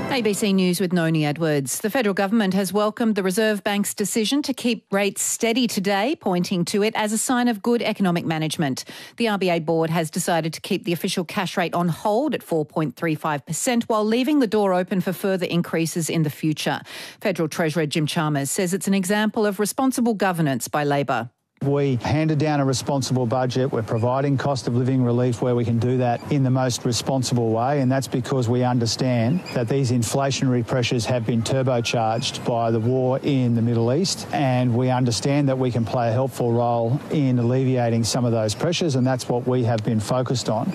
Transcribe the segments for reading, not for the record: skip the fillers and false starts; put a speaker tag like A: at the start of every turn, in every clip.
A: ABC News with Noni Edwards. The federal government has welcomed the Reserve Bank's decision to keep rates steady today, pointing to it as a sign of good economic management. The RBA board has decided to keep the official cash rate on hold at 4.35% while leaving the door open for further increases in the future. Federal Treasurer Jim Chalmers says it's an example of responsible governance by Labor.
B: We handed down a responsible budget. We're providing cost of living relief where we can do that in the most responsible way, and that's because we understand that these inflationary pressures have been turbocharged by the war in the Middle East, and we understand that we can play a helpful role in alleviating some of those pressures, and that's what we have been focused on.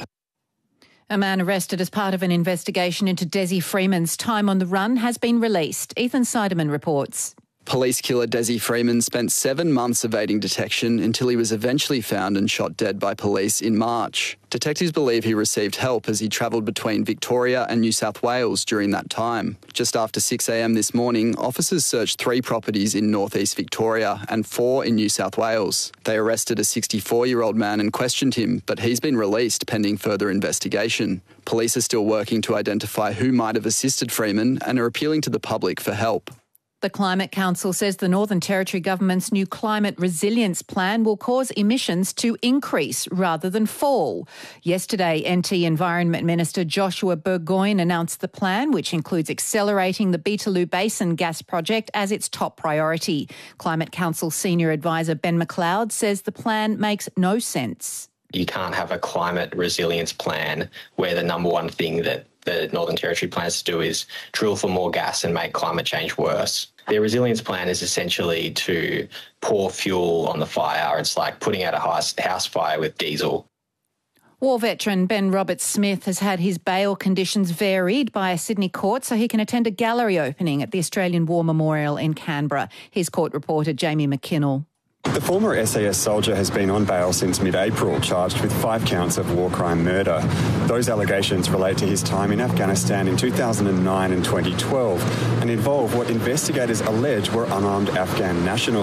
A: A man arrested as part of an investigation into Desi Freeman's time on the run has been released. Ethan Seidemann reports.
C: Police killer Desi Freeman spent 7 months evading detection until he was eventually found and shot dead by police in March. Detectives believe he received help as he travelled between Victoria and New South Wales during that time. Just after 6 a.m. this morning, officers searched 3 properties in northeast Victoria and 4 in New South Wales. They arrested a 64-year-old man and questioned him, but he's been released pending further investigation. Police are still working to identify who might have assisted Freeman and are appealing to the public for help.
A: The Climate Council says the Northern Territory government's new climate resilience plan will cause emissions to increase rather than fall. Yesterday, NT Environment Minister Joshua Burgoyne announced the plan, which includes accelerating the Beetaloo Basin gas project as its top priority. Climate Council Senior Advisor Ben McLeod says the plan makes no sense.
D: You can't have a climate resilience plan where the number one thing that the Northern Territory plans to do is drill for more gas and make climate change worse. Their resilience plan is essentially to pour fuel on the fire. It's like putting out a house fire with diesel.
A: War veteran Ben Roberts-Smith has had his bail conditions varied by a Sydney court so he can attend a gallery opening at the Australian War Memorial in Canberra. His court reporter Jamie McKinnell.
E: The former SAS soldier has been on bail since mid-April, charged with 5 counts of war crime murder. Those allegations relate to his time in Afghanistan in 2009 and 2012 and involve what investigators allege were unarmed Afghan nationals.